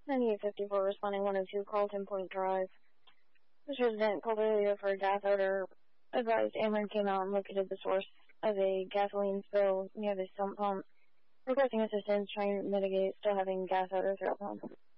9854 responding 102 Carlton Point Drive. This resident called earlier for a gas odor. Advised Ameren came out and located the source of a gasoline spill near the sump pump. Requesting assistance, trying to mitigate still having gas odor throughout the home.